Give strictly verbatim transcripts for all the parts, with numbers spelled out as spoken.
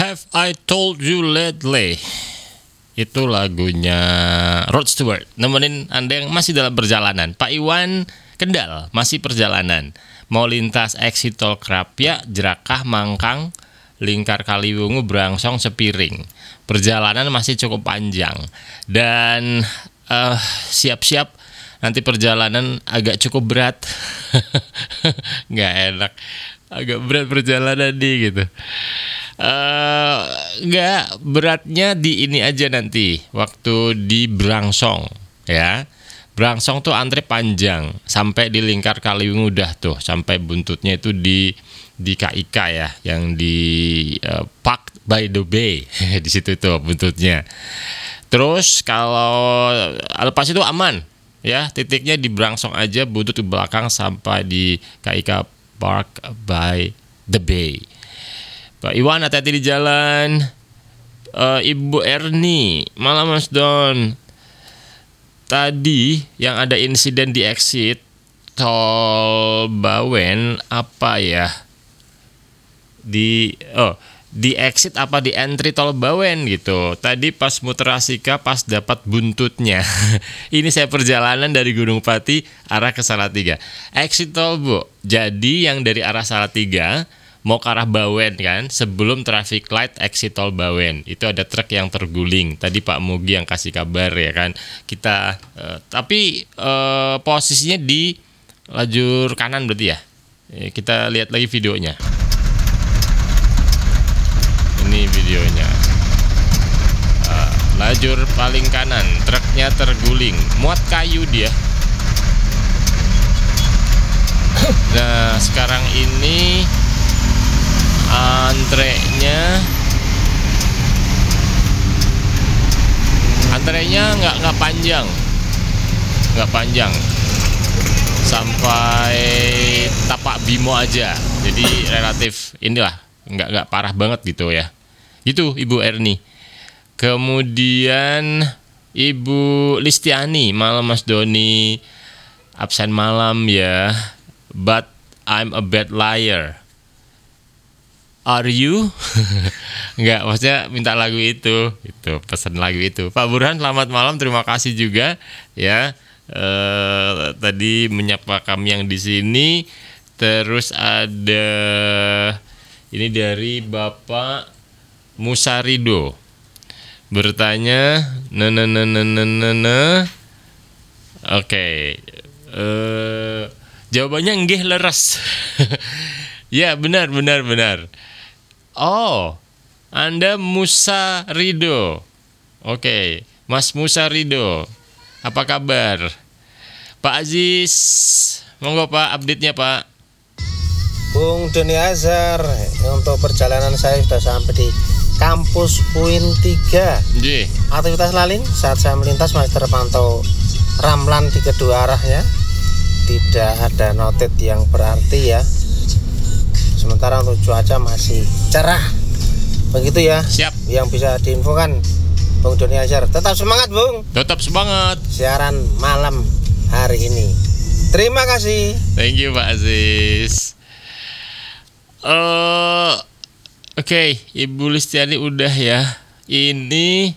Have I Told You Lately? Itu lagunya Rod Stewart, nemenin Anda yang masih dalam perjalanan. Pak Iwan Kendal, masih perjalanan. Mau lintas exit tol Krapia, Jerakah, Mangkang, Lingkar Kaliwungu, Brangsong, Sepiring. Perjalanan masih cukup panjang. Dan uh, siap-siap nanti perjalanan agak cukup berat. Nggak enak. Agak berat perjalanan nih gitu. Uh, nggak, beratnya di ini aja nanti waktu di Brangsong ya. Brangsong tuh antre panjang sampai di Lingkar Kaliwungu udah tuh, sampai buntutnya itu di di K I K ya, yang di uh, Park by the Bay. Di situ tuh buntutnya. Terus kalau lepas itu aman ya, titiknya di Brangsong aja, buntut di belakang sampai di K I K Park by the Bay. Pak Iwan, hati-hati di jalan. uh, Ibu Erni, malam Mas Don. Tadi yang ada insiden di exit tol Bawen apa ya? Di oh di exit apa di entry tol Bawen gitu. Tadi pas muter Asika pas dapat buntutnya. Ini saya perjalanan dari Gunung Pati arah ke Salatiga. Exit tol Bu. Jadi yang dari arah Salatiga mau ke arah Bawen kan, sebelum traffic light exit tol Bawen itu ada truk yang terguling. Tadi Pak Mugi yang kasih kabar ya kan. Kita uh, tapi uh, posisinya di lajur kanan berarti ya. Kita lihat lagi videonya. Ini videonya. Uh, lajur paling kanan, truknya terguling, muat kayu dia. Nah, sekarang ini antrenya antrenya nggak nggak panjang nggak panjang sampai Tapak Bimo aja, jadi relatif inilah nggak nggak parah banget gitu ya. Itu Ibu Erni. Kemudian Ibu Listiani, malam Mas Doni, absen malam ya, but I'm a bad liar. Are you? Enggak, maksudnya minta lagu itu, itu pesan lagu itu. Pak Burhan, selamat malam, terima kasih juga ya. Eh, tadi menyapa kami yang di sini. Terus ada ini dari Bapak Musarido bertanya, nah nah nah nah nah nah, nah. Oke, eh, jawabannya nggih leres. Ya benar benar benar. Oh, Anda Musa Rido. Oke, Mas Musa Rido, apa kabar? Pak Aziz, monggo Pak, update-nya Pak. Bung Doni Azhar, untuk perjalanan saya sudah sampai di kampus U I N tiga. J. Aktivitas laling saat saya melintas masih terpantau ramlan di kedua arahnya. Tidak ada noted yang berarti ya. Sementara untuk cuaca masih cerah. Begitu ya. Siap. Yang bisa diinfokan Bung Doni Azhar. Tetap semangat Bung. Tetap semangat. Siaran malam hari ini. Terima kasih. Thank you Pak Aziz. Uh, Oke, okay. Ibu Listiani udah ya. Ini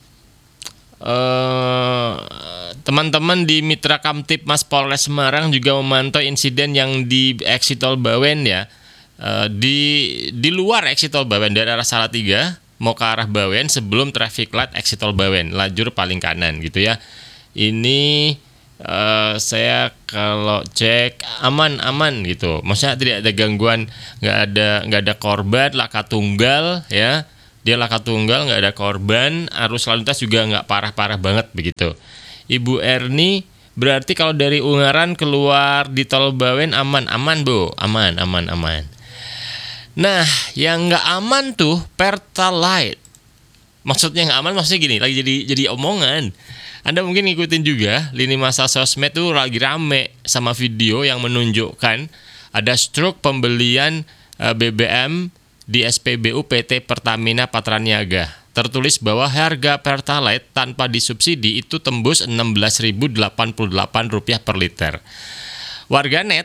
uh, teman-teman di Mitra Kamtipmas Polres Semarang juga memantau insiden yang di exit tol Bawen ya. Uh, di di luar exit tol Bawen dari arah Salatiga mau ke arah Bawen sebelum traffic light exit tol Bawen, lajur paling kanan gitu ya. Ini uh, saya kalau cek aman-aman gitu, maksudnya tidak ada gangguan, nggak ada nggak ada korban, laka tunggal ya, dia laka tunggal, nggak ada korban, arus lalu lintas juga nggak parah-parah banget begitu. Ibu Erni, berarti kalau dari Ungaran keluar di tol Bawen aman-aman Bu, aman aman aman. Nah, yang nggak aman tuh Pertalite. Maksudnya nggak aman, maksudnya gini, lagi jadi jadi omongan. Anda mungkin ngikutin juga lini masa sosmed tuh lagi rame sama video yang menunjukkan ada struk pembelian uh, B B M di S P B U P T Pertamina Patraniaga. Tertulis bahwa harga Pertalite tanpa disubsidi itu tembus enam belas ribu delapan puluh delapan rupiah per liter. Warganet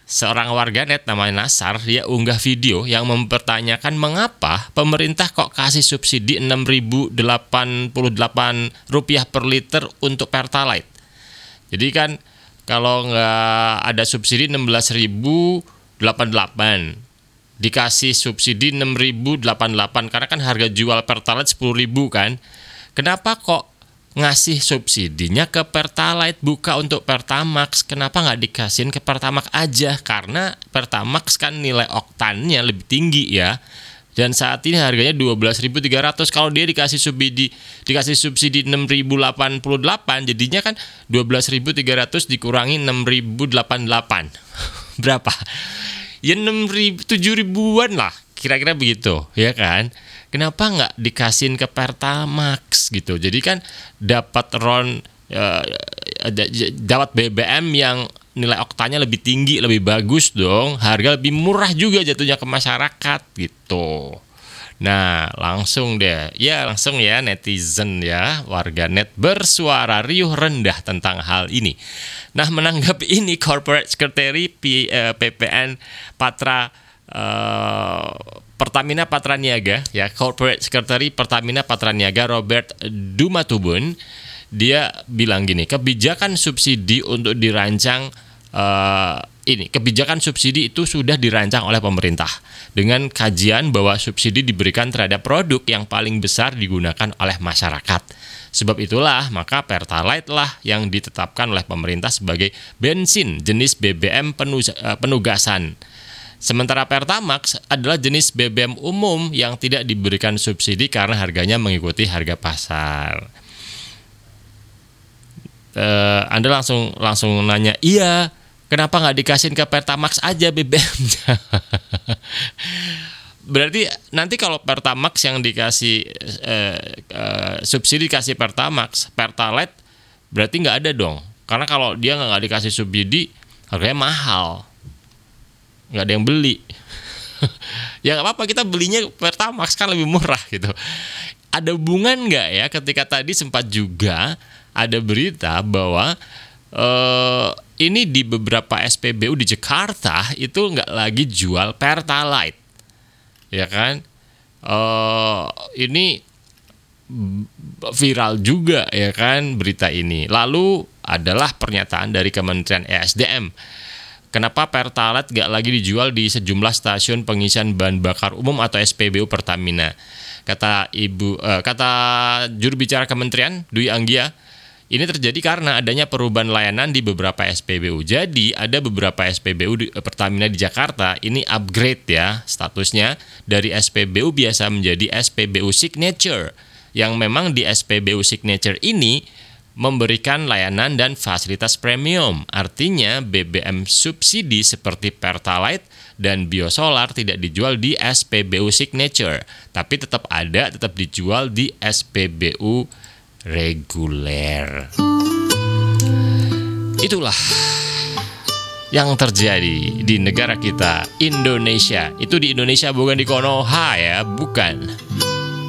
seorang warganet namanya Nasar, dia unggah video yang mempertanyakan mengapa pemerintah kok kasih subsidi enam ribu delapan puluh delapan rupiah per liter untuk Pertalite. Jadi kan kalau nggak ada subsidi enam belas ribu delapan puluh delapan, dikasih subsidi enam ribu delapan puluh delapan karena kan harga jual Pertalite sepuluh ribu kan. Kenapa kok ngasih subsidinya ke Pertalite, buka untuk Pertamax? Kenapa nggak dikasihin ke Pertamax aja? Karena Pertamax kan nilai oktannya lebih tinggi ya, dan saat ini harganya dua belas ribu tiga ratus. Kalau dia dikasih subsidi dikasih subsidi enam ribu delapan puluh delapan, jadinya kan dua belas ribu tiga ratus dikurangi enam ribu delapan puluh delapan. Berapa? Ya enam ribu, tujuh ribuan lah, kira-kira begitu, ya kan? Kenapa nggak dikasihin ke Pertamax gitu? Jadi kan dapat ron, uh, dapat B B M yang nilai oktannya lebih tinggi, lebih bagus dong. Harga lebih murah juga jatuhnya ke masyarakat gitu. Nah, langsung deh, ya langsung ya netizen ya, warganet bersuara riuh rendah tentang hal ini. Nah, menanggapi ini, Corporate Secretary P, uh, P P N Patra uh, Pertamina Patraniaga, ya, Corporate Secretary Pertamina Patraniaga Robert Dumatubun, dia bilang gini, kebijakan subsidi untuk dirancang uh, ini, kebijakan subsidi itu sudah dirancang oleh pemerintah dengan kajian bahwa subsidi diberikan terhadap produk yang paling besar digunakan oleh masyarakat. Sebab itulah maka Pertalite lah yang ditetapkan oleh pemerintah sebagai bensin jenis B B M penugasan. Sementara Pertamax adalah jenis B B M umum yang tidak diberikan subsidi karena harganya mengikuti harga pasar. Uh, Anda langsung langsung nanya, iya, kenapa nggak dikasihin ke Pertamax aja B B M-nya? Berarti nanti kalau Pertamax yang dikasih uh, uh, subsidi dikasih Pertamax, Pertalite berarti nggak ada dong. Karena kalau dia nggak dikasih subsidi, harganya mahal. Nggak ada yang beli. Ya nggak apa-apa, kita belinya Pertamax kan lebih murah gitu. Ada hubungan nggak ya ketika tadi sempat juga ada berita bahwa uh, ini di beberapa S P B U di Jakarta itu nggak lagi jual Pertalite, ya kan? Uh, ini viral juga ya kan berita ini. Lalu adalah pernyataan dari Kementerian E S D M. Kenapa Pertalite gak lagi dijual di sejumlah stasiun pengisian bahan bakar umum atau S P B U Pertamina? Kata ibu, eh, kata juru bicara Kementerian Dwi Anggia, ini terjadi karena adanya perubahan layanan di beberapa S P B U. Jadi ada beberapa S P B U di, Pertamina di Jakarta ini upgrade ya statusnya dari S P B U biasa menjadi S P B U Signature. Yang memang di S P B U Signature ini memberikan layanan dan fasilitas premium. Artinya B B M subsidi seperti Pertalite dan biosolar tidak dijual di S P B U Signature, tapi tetap ada, tetap dijual di S P B U reguler. Itulah yang terjadi di negara kita, Indonesia. Itu di Indonesia, bukan di Konoha ya, bukan.